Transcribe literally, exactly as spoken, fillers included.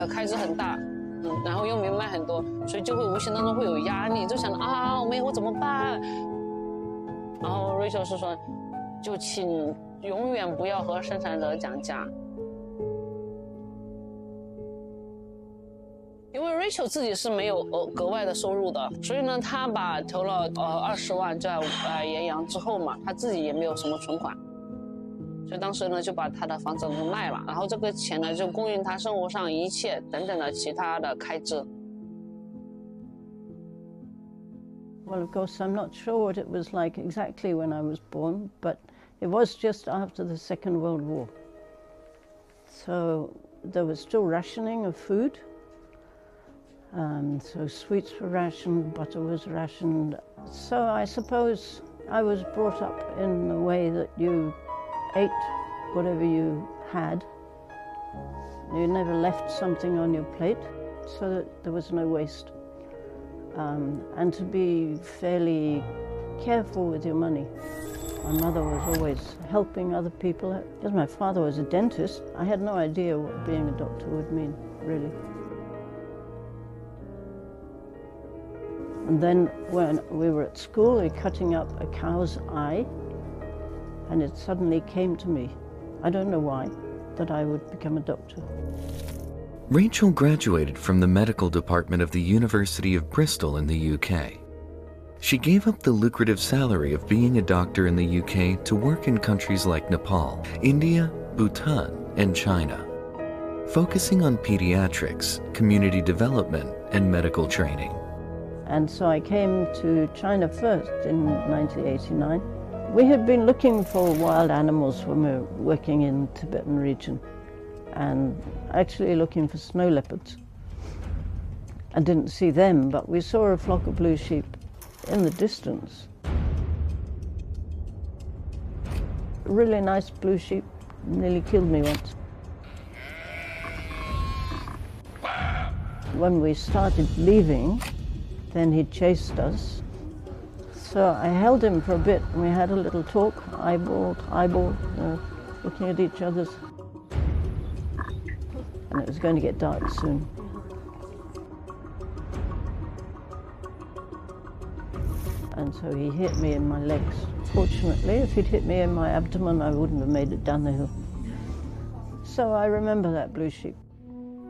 开支很大，嗯，然后又没卖很多，所以就会无形当中会有压力，就想着啊，我没有我怎么办？然后 Rachel 是说，就请永远不要和生产者讲价。因为 Rachel 自己是没有呃格外的收入的，所以呢，她把投了呃二十万在呃岩阳之后嘛，她自己也没有什么存款，所以当时呢就把她的房子给卖了，然后这个钱呢就供应她生活上一切等等的其他的开支。 Well, of course, I'm not sure what it was like exactly when I was born, but it was just after the Second World War. So there was still rationing of food. Um, so sweets were rationed, butter was rationed. So I suppose I was brought up in a way that you ate whatever you had. You never left something on your plate so that there was no waste. Um, and to be fairly careful with your money. My mother was always helping other people. Because my father was a dentist, I had no idea what being a doctor would mean, really. And then when we were at school, we were cutting up a cow's eye, and it suddenly came to me, I don't know why, that I would become a doctor. Rachel graduated from the medical department of the University of Bristol in the U K. She gave up the lucrative salary of being a doctor in the U K to work in countries like Nepal, India, Bhutan, and China, focusing on pediatrics, community development, and medical training. And so I came to China first in nineteen eighty-nine. We had been looking for wild animals when we were working in the Tibetan region, and actually looking for snow leopards. I didn't see them, but we saw a flock of blue sheep in the distance. A really nice blue sheep nearly killed me once. When we started leaving, then he chased us. So I held him for a bit and we had a little talk, eyeball to eyeball, you know, looking at each other's. And it was going to get dark soon. And so he hit me in my legs. Fortunately, if he'd hit me in my abdomen, I wouldn't have made it down the hill. So I remember that blue sheep.